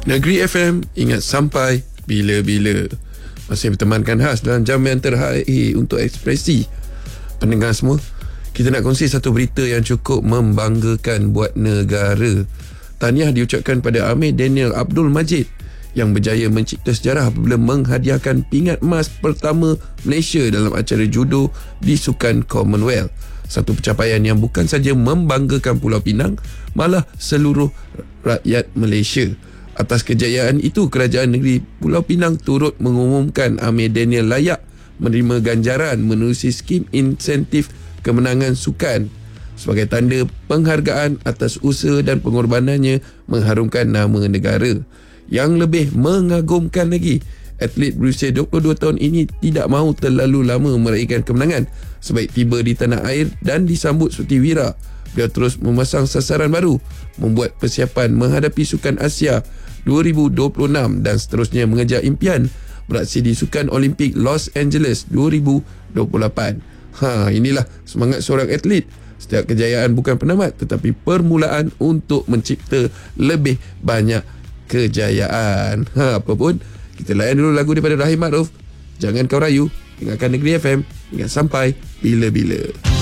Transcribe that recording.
Negeri FM, ingat sampai bila-bila. Masih bertemankan khas dalam jam yang terakhir untuk ekspresi pendengar semua. Kita nak kongsi satu berita yang cukup membanggakan buat negara. Tahniah diucapkan pada Amir Daniel Abdul Majid yang berjaya mencipta sejarah apabila menghadiahkan pingat emas pertama Malaysia dalam acara judo di Sukan Commonwealth. Satu pencapaian yang bukan saja membanggakan Pulau Pinang, malah seluruh rakyat Malaysia. Atas kejayaan itu, Kerajaan Negeri Pulau Pinang turut mengumumkan Amir Daniel layak menerima ganjaran menerusi skim insentif kemenangan sukan sebagai tanda penghargaan atas usaha dan pengorbanannya mengharumkan nama negara. Yang lebih mengagumkan lagi, atlet berusia 22 tahun ini tidak mahu terlalu lama meraihkan kemenangan. Sebaik tiba di tanah air dan disambut seperti wira, beliau terus memasang sasaran baru, membuat persiapan menghadapi Sukan Asia 2026 dan seterusnya mengejar impian beraksi di Sukan Olimpik Los Angeles 2028. Inilah semangat seorang atlet. Setiap kejayaan bukan penamat, tetapi permulaan untuk mencipta lebih banyak kejayaan. Apa pun, kita layan dulu lagu daripada Rahim Makruf, Jangan Kau Rayu. Dengarkan Negeri FM, ingat sampai bila-bila.